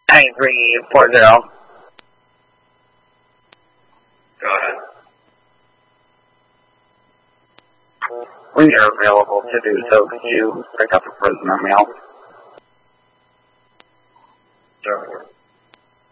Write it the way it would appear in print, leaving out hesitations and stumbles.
9340. Go ahead. We are available to do so. Could you pick up a prisoner mail? Go for it.